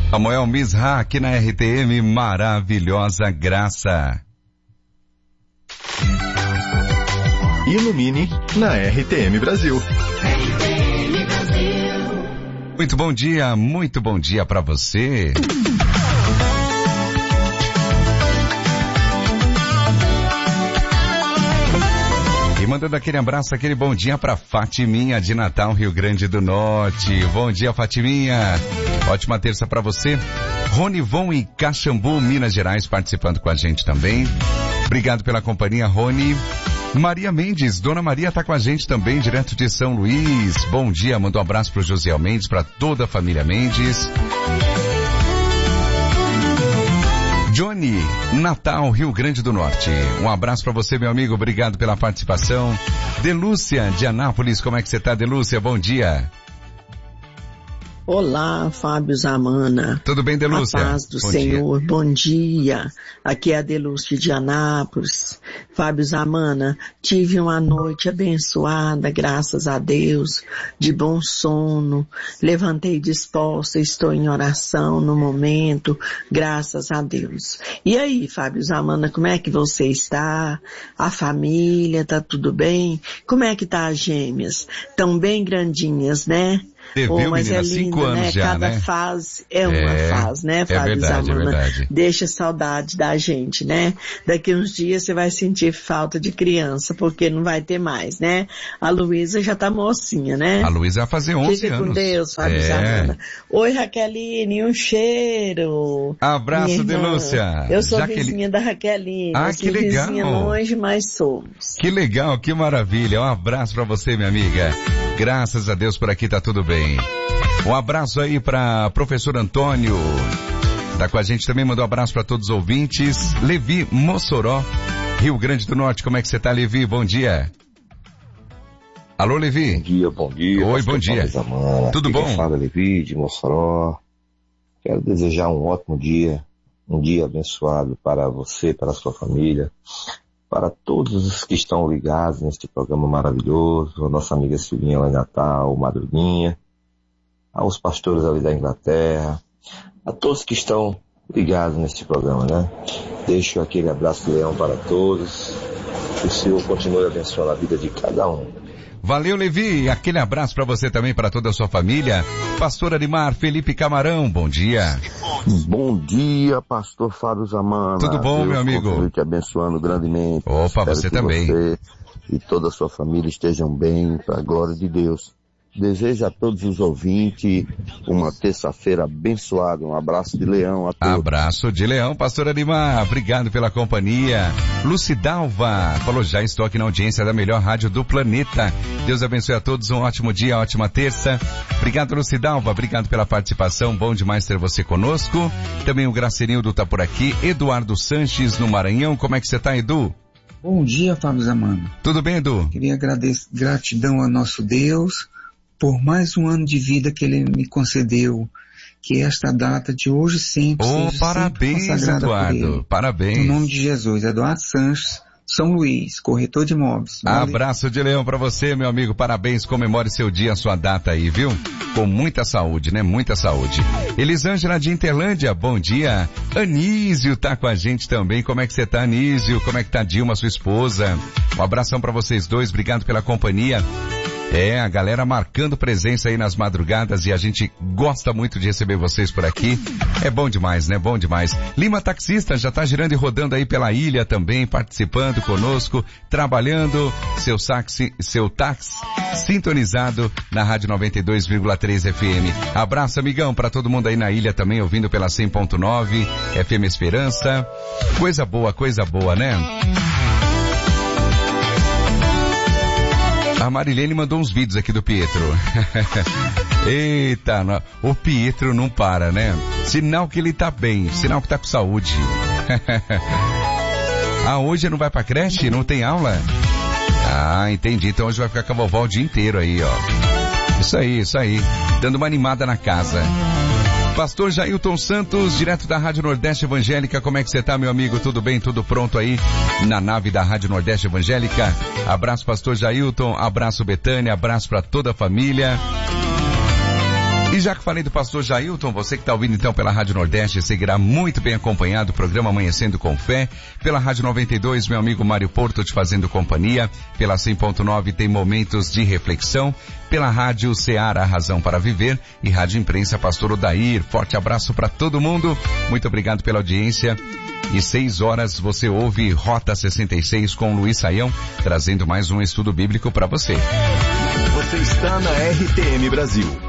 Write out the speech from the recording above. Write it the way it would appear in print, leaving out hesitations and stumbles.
Samuel Misra aqui na RTM, maravilhosa graça. Ilumine na RTM Brasil. Muito bom dia para você. E mandando aquele abraço, aquele bom dia para Fatiminha de Natal, Rio Grande do Norte. Bom dia, Fatiminha. Ótima terça para você. Ronivon e Caxambu, Minas Gerais, participando com a gente também. Obrigado pela companhia, Rony. Maria Mendes, Dona Maria tá com a gente também, direto de São Luís. Bom dia, manda um abraço pro Josiel Mendes, para toda a família Mendes. Johnny, Natal, Rio Grande do Norte. Um abraço para você, meu amigo, obrigado pela participação. Delúcia, de Anápolis, como é que você tá, Delúcia? Bom dia. Olá, Fábio Zamana. Tudo bem, Delúcia? A paz do Senhor, bom dia. Aqui é a Delúcia de Anápolis. Fábio Zamana, tive uma noite abençoada, graças a Deus, de bom sono. Levantei disposta, estou em oração no momento, graças a Deus. E aí, Fábio Zamana, como é que você está? A família, tá tudo bem? Como é que tá as gêmeas? Tão bem grandinhas, né? Viu, mas menina, é lindo, 5 anos né? já, Cada né? fase é uma fase, né, Fábio Zamana? É verdade. Deixa saudade da gente, né? Daqui uns dias você vai sentir falta de criança, porque não vai ter mais, né? A Luísa já tá mocinha, né? A Luísa vai fazer 11 Fica anos. com Deus, Fábio Zamana. Oi, Raqueline, um cheiro. Abraço, Delúcia. Eu sou vizinha da Raqueline. Ah, que legal. Vizinha longe, mas somos. Que legal, que maravilha. Um abraço pra você, minha amiga. Graças a Deus por aqui tá tudo bem. Um abraço aí para professor Antônio. Tá com a gente também, mandou um abraço para todos os ouvintes. Levi Mossoró, Rio Grande do Norte. Como é que você tá, Levi? Bom dia. Alô, Levi. Bom dia. Oi, bom dia. Tudo bom? Fala, Levi, de Mossoró. Quero desejar um ótimo dia, um dia abençoado para você, para a sua família, para todos os que estão ligados neste programa maravilhoso, a nossa amiga Silvinha lá em Natal, Madruguinha, aos pastores ali da Inglaterra, a todos que estão ligados neste programa, né? Deixo aquele abraço de leão para todos, que o Senhor continue abençoando a vida de cada um. Valeu, Levi. Aquele abraço para você também, para toda a sua família. Pastor Arimar, Felipe Camarão, bom dia. Bom dia, pastor Fábio Zamana. Tudo bom, Deus meu amigo? continue te abençoando grandemente. Opa, espero você que também. Você e toda a sua família estejam bem, para a glória de Deus. Desejo a todos os ouvintes uma terça-feira abençoada. Um abraço de leão a todos. Abraço de leão, pastor Arimar. Obrigado pela companhia. Lucidalva falou, já estou aqui na audiência da melhor rádio do planeta. Deus abençoe a todos, um ótimo dia, ótima terça. Obrigado, Lucidalva. Obrigado pela participação. Bom demais ter você conosco. Também o Gracinildo tá por aqui. Eduardo Sanches, no Maranhão. Como é que você tá, Edu? Bom dia, Fábio Zamana. Tudo bem, Edu? Queria agradecer, gratidão a nosso Deus por mais um ano de vida que Ele me concedeu, que esta data de hoje sempre seja parabéns, sempre consagrada Eduardo. por Ele. Parabéns. No nome de Jesus, Eduardo Sanches, São Luís, corretor de imóveis. Valeu. Abraço de leão pra você, meu amigo. Parabéns, comemore seu dia, sua data aí, viu? Com muita saúde, né? Muita saúde. Elisângela de Interlândia, bom dia. Anísio tá com a gente também. Como é que você tá, Anísio? Como é que tá Dilma, sua esposa? Um abração pra vocês dois, obrigado pela companhia. A galera marcando presença aí nas madrugadas e a gente gosta muito de receber vocês por aqui. É bom demais, né? Bom demais. Lima Taxista já tá girando e rodando aí pela ilha também, participando conosco, trabalhando, seu táxi sintonizado na Rádio 92,3 FM. Abraço, amigão, para todo mundo aí na ilha também, ouvindo pela 100.9, FM Esperança. Coisa boa, né? A Marilene mandou uns vídeos aqui do Pietro. Eita, o Pietro não para, né? Sinal que ele tá bem, sinal que tá com saúde. Hoje não vai pra creche? Não tem aula? Entendi. Então hoje vai ficar com a vovó o dia inteiro aí, ó. Isso aí. Dando uma animada na casa. Pastor Jailton Santos, direto da Rádio Nordeste Evangélica. Como é que você tá, meu amigo? Tudo bem? Tudo pronto aí na nave da Rádio Nordeste Evangélica? Abraço, pastor Jailton. Abraço, Betânia. Abraço para toda a família. E já que falei do pastor Jailton, você que está ouvindo então pela Rádio Nordeste, seguirá muito bem acompanhado o programa Amanhecendo com Fé. Pela Rádio 92, meu amigo Mário Porto te fazendo companhia. Pela 100.9 tem momentos de reflexão. Pela Rádio Ceará, Razão para Viver. E Rádio Imprensa, Pastor Odair. Forte abraço para todo mundo. Muito obrigado pela audiência. E 6 horas você ouve Rota 66 com Luiz Saião, trazendo mais um estudo bíblico para você. Você está na RTM Brasil.